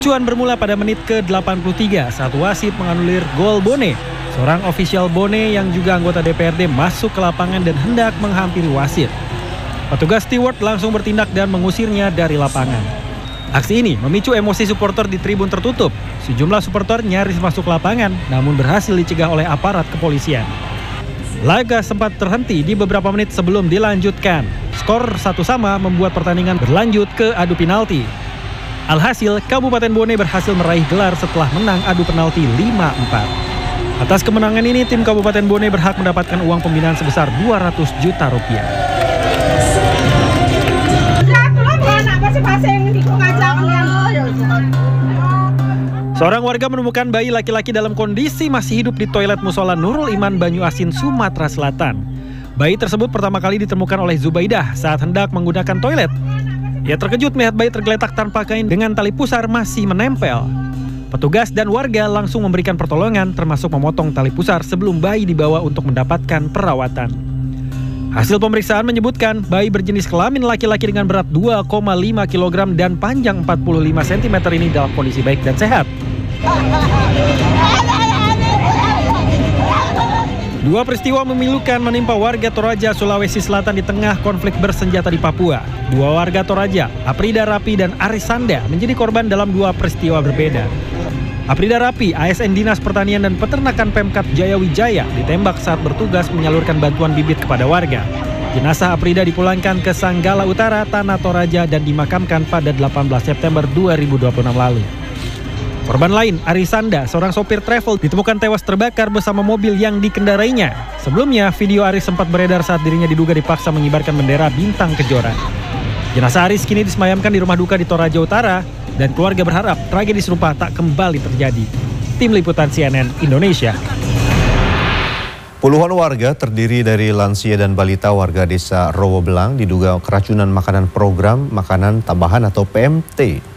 Kericuan bermula pada menit ke-83 saat wasit menganulir gol Bone. Seorang ofisial Bone yang juga anggota DPRD masuk ke lapangan dan hendak menghampiri wasit. Petugas steward langsung bertindak dan mengusirnya dari lapangan. Aksi ini memicu emosi supporter di tribun tertutup. Sejumlah supporter nyaris masuk lapangan, namun berhasil dicegah oleh aparat kepolisian. Laga sempat terhenti di beberapa menit sebelum dilanjutkan. Skor 1-1 membuat pertandingan berlanjut ke adu penalti. Alhasil, Kabupaten Bone berhasil meraih gelar setelah menang adu penalti 5-4. Atas kemenangan ini, tim Kabupaten Bone berhak mendapatkan uang pembinaan sebesar Rp200 juta. Seorang warga menemukan bayi laki-laki dalam kondisi masih hidup di toilet musola Nurul Iman, Banyu Asin, Sumatera Selatan. Bayi tersebut pertama kali ditemukan oleh Zubaidah saat hendak menggunakan toilet. Ia terkejut melihat bayi tergeletak tanpa kain dengan tali pusar masih menempel. Petugas dan warga langsung memberikan pertolongan termasuk memotong tali pusar sebelum bayi dibawa untuk mendapatkan perawatan. Hasil pemeriksaan menyebutkan bayi berjenis kelamin laki-laki dengan berat 2,5 kg dan panjang 45 cm ini dalam kondisi baik dan sehat. Dua peristiwa memilukan menimpa warga Toraja, Sulawesi Selatan di tengah konflik bersenjata di Papua. Dua warga Toraja, Aprida Rapi dan Arisanda, menjadi korban dalam dua peristiwa berbeda. Aprida Rapi, ASN Dinas Pertanian dan Peternakan Pemkab Jayawijaya, ditembak saat bertugas menyalurkan bantuan bibit kepada warga. Jenazah Aprida dipulangkan ke Sanggala Utara, Tanah Toraja dan dimakamkan pada 18 September 2026 lalu. Korban lain, Arisanda, seorang sopir travel, ditemukan tewas terbakar bersama mobil yang dikendarainya. Sebelumnya, video Aris sempat beredar saat dirinya diduga dipaksa mengibarkan bendera Bintang Kejora. Jenazah Aris kini disemayamkan di rumah duka di Toraja Utara, dan keluarga berharap tragedi serupa tak kembali terjadi. Tim Liputan CNN Indonesia. Puluhan warga terdiri dari lansia dan balita warga desa Rowobelang diduga keracunan makanan program makanan tambahan atau PMT.